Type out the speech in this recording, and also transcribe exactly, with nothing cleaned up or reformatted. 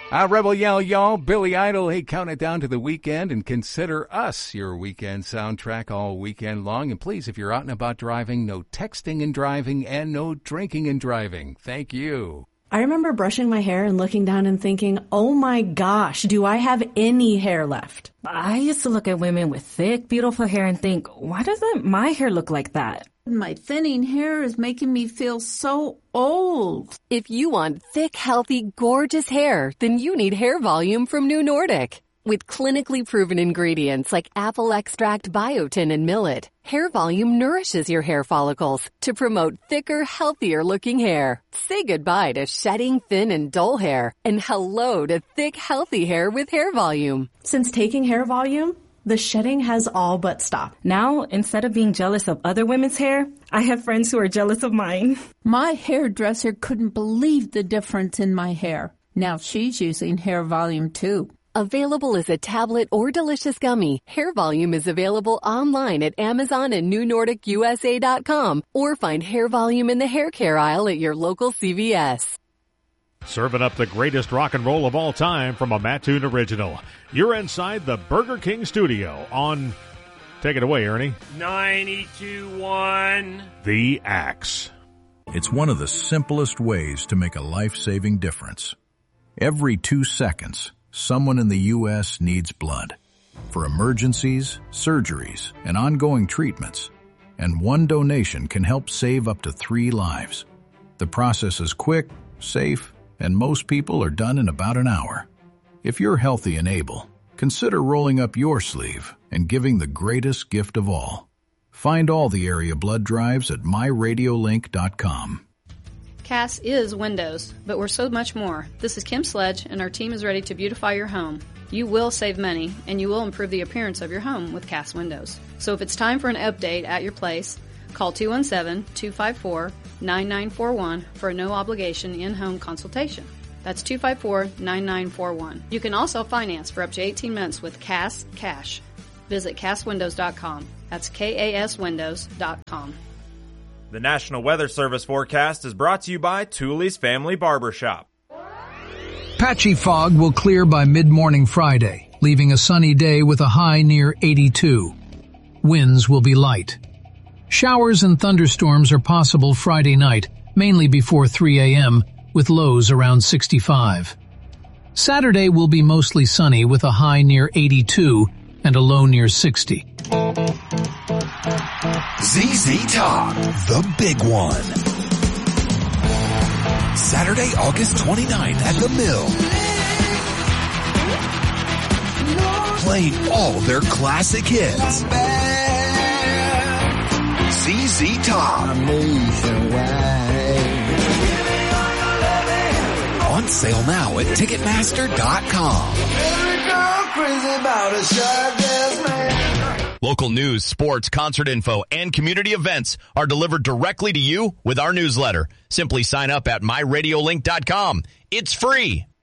Uh, Rebel Yell Y'all, Billy Idol, hey, count it down to the weekend and consider us your weekend soundtrack all weekend long. And please, if you're out and about driving, no texting and driving and no drinking and driving. Thank you. I remember brushing my hair and looking down and thinking, oh my gosh, do I have any hair left? I used to look at women with thick, beautiful hair and think, why doesn't my hair look like that? My thinning hair is making me feel so old. If you want thick, healthy, gorgeous hair, then you need Hair Volume from New Nordic. With clinically proven ingredients like apple extract, biotin, and millet, Hair Volume nourishes your hair follicles to promote thicker, healthier-looking hair. Say goodbye to shedding, thin, and dull hair, and hello to thick, healthy hair with Hair Volume. Since taking Hair Volume, the shedding has all but stopped. Now, instead of being jealous of other women's hair, I have friends who are jealous of mine. My hairdresser couldn't believe the difference in my hair. Now she's using Hair Volume too. Available as a tablet or delicious gummy, Hair Volume is available online at Amazon and New Nordic U S A dot com, or find Hair Volume in the hair care aisle at your local C V S. Serving up the greatest rock and roll of all time from a Mattoon original. You're inside the Burger King studio on, take it away, Ernie. ninety-two point one The Axe. It's one of the simplest ways to make a life-saving difference. Every two seconds, someone in the U S needs blood for emergencies, surgeries, and ongoing treatments. And one donation can help save up to three lives. The process is quick, safe, and most people are done in about an hour. If you're healthy and able, consider rolling up your sleeve and giving the greatest gift of all. Find all the area blood drives at my radio link dot com. Cass is windows, but we're so much more. This is Kim Sledge, and our team is ready to beautify your home. You will save money, and you will improve the appearance of your home with Cass Windows. So if it's time for an update at your place, call two one seven, two five four, nine nine four one for a no-obligation in-home consultation. That's two five four, nine nine four one. You can also finance for up to eighteen months with Cass Cash. Visit Cass Windows dot com. That's K A S Windows dot com. The National Weather Service forecast is brought to you by Tooley's Family Barbershop. Patchy fog will clear by mid-morning Friday, leaving a sunny day with a high near eighty-two. Winds will be light. Showers and thunderstorms are possible Friday night, mainly before three a.m., with lows around sixty-five. Saturday will be mostly sunny with a high near eighty-two and a low near sixty. Z Z Top, the big one. Saturday, August twenty-ninth at the Mill. Playing all their classic hits. Z Z Top. On sale now at Ticketmaster dot com. Local news, sports, concert info, and community events are delivered directly to you with our newsletter. Simply sign up at my radio link dot com. It's free.